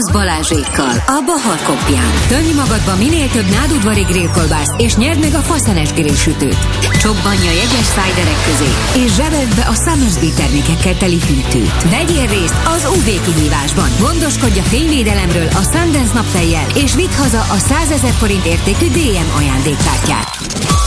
Balázsékkal a Bahar Kopján. Törj magadba minél több nádudvari grillkolbászt, és nyerd meg a faszeles grillsütőt. Csobbanj a jegyes szájderek közé, és zsebeld be a Summersby termékekkel teli hűtőt. Vegyél részt az UV kihívásban. Gondoskodj a fényvédelemről a Sundance naptejjel, és vidd haza a 100 000 forint értékű DM ajándékkártyát.